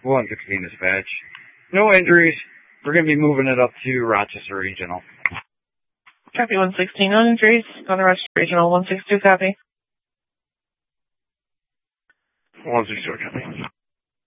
116 dispatch. No injuries. We're going to be moving it up to Rochester Regional. Copy 116, no injuries. On the Rochester Regional, 162, copy. 162, copy.